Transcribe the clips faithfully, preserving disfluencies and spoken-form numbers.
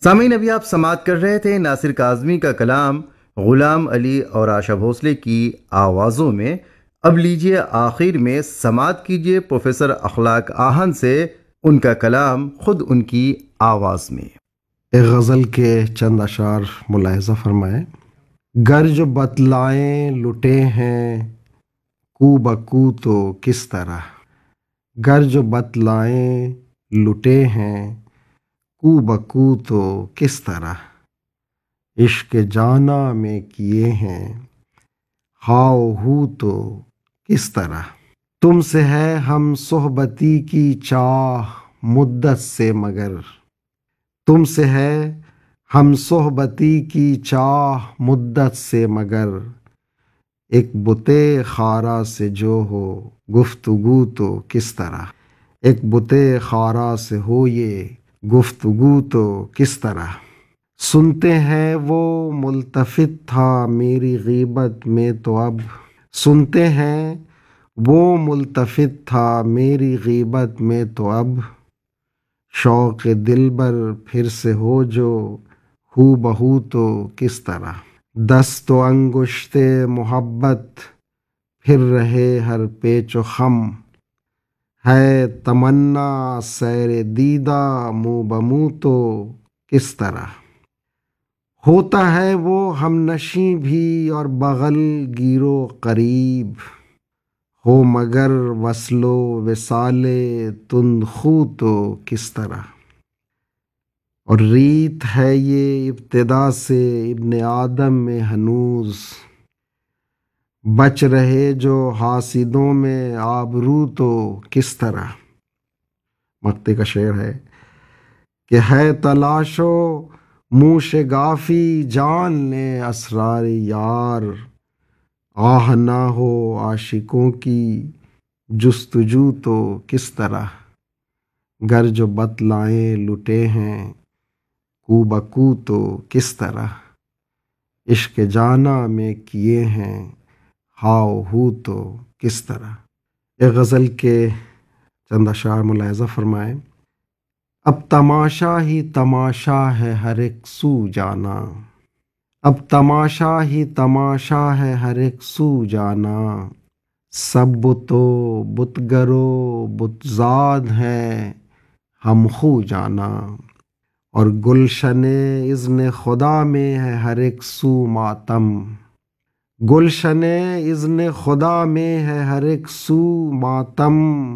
سامعین، ابھی آپ سماعت کر رہے تھے ناصر کاظمی کا کلام غلام علی اور آشا بھوسلے کی آوازوں میں۔ اب لیجئے آخر میں سماعت کیجئے پروفیسر اخلاق آہن سے ان کا کلام خود ان کی آواز میں۔ ایک غزل کے چند اشعار ملاحظہ فرمائیں۔ گر جو بتلائیں لٹے ہیں کو بکو تو کس طرح، گر جو بتلائیں لٹے ہیں کو بکو تو کس طرح، عشق جانا میں کیے ہیں ہاؤ ہو تو کس طرح، تم سے ہے ہم صحبتی کی چاہ مدت سے مگر، تم سے ہے ہم صحبتی کی چاہ مدت سے مگر، ایک بتے خارا سے جو ہو گفتگو تو کس طرح، ایک بتے خارا سے ہو یہ گفتگو تو کس طرح، سنتے ہیں وہ ملتفت تھا میری غیبت میں تو اب، سنتے ہیں وہ ملتفت تھا میری غیبت میں تو اب، شوق دلبر پھر سے ہو جو ہو بہو تو کس طرح، دست و انگشت محبت پھر رہے ہر پیچ و خم، ہے تمنا سیر دیدہ منہ بمنہ تو کس طرح، ہوتا ہے وہ ہم نشیں بھی اور بغل گیر و قریب، ہو مگر وصل و وصال تند خو تو کس طرح، اور ریت ہے یہ ابتدا سے ابن آدم میں ہنوز، بچ رہے جو حاسدوں میں آبرو تو کس طرح، مقطع کا شعر ہے کہ ہے تلاش و موشگافی جان لے اسرار یار، آہ نہ ہو عاشقوں کی جستجو تو کس طرح، گر جو بتلائیں لٹے ہیں کو بکو تو کس طرح، عشق جانا میں کیے ہیں ہاؤ ہو تو کس طرح۔ ایک غزل کے چند اشعار ملاحظہ فرمائیں۔ اب تماشا ہی تماشا ہے ہر ایک سو جانا، اب تماشا ہی تماشا ہے ہر ایک سو جانا، سب بت و بت گر و بت زاد ہیں ہم خو جانا، اور گلشن اذن خدا میں ہے ہر ایک سو ماتم، گلشن اذن خدا میں ہے ہر ایک سو ماتم،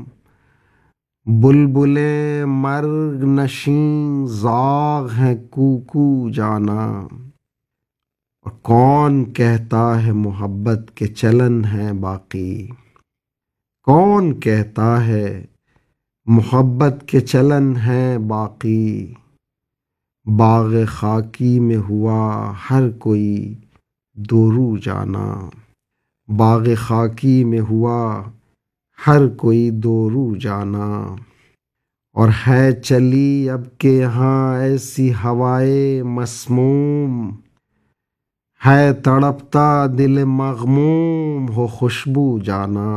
بلبلیں مرگ نشین زاغ ہیں کو کو جانا، اور کون کہتا ہے محبت کے چلن ہے باقی، کون کہتا ہے محبت کے چلن ہے باقی، باغ خاکی میں ہوا ہر کوئی دو رو جانا، باغ خاکی میں ہوا ہر کوئی دو رو جانا، اور ہے چلی اب کے یہاں ایسی ہوائے مسموم، ہے تڑپتا دل مغموم ہو خوشبو جانا،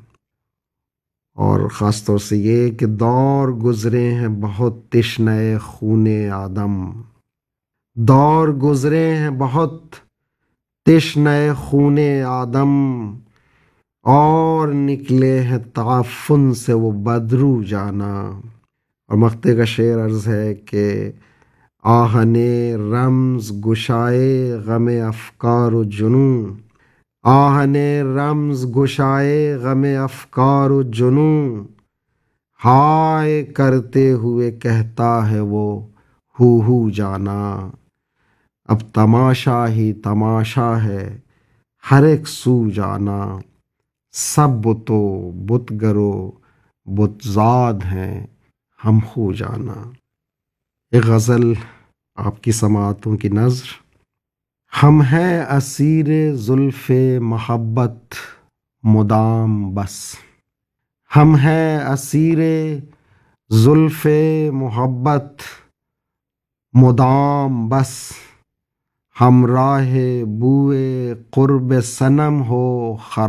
اور خاص طور سے یہ کہ دور گزرے ہیں بہت تشنہ خون آدم، دور گزرے ہیں بہت تشنہ خون آدم، اور نکلے ہیں تعفن سے وہ بدرو جانا، اور مقطع کا شعر عرض ہے کہ آہن رمز گشائے غم افکار و جنوں، آہن رمز گشائے غم افکار و جنوں، ہائے کرتے ہوئے کہتا ہے وہ ہو ہو جانا، اب تماشا ہی تماشا ہے ہر ایک سو جانا، سب بت و بت گر و بت زاد ہیں ہم خو جانا۔ ایک غزل آپ کی سماعتوں کی نذر۔ ہم ہیں اسیر زلف محبت مدام بس، ہم ہیں اسیر زلف محبت مدام بس، ہمراہ بوئے قرب صنم ہو خراب